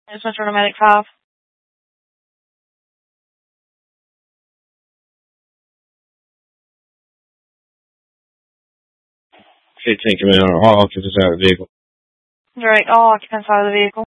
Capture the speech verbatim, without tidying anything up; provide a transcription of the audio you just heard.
It's Metro Nomadic five. fifteen committed on all occupants out of the vehicle. Direct all occupants out of the vehicle.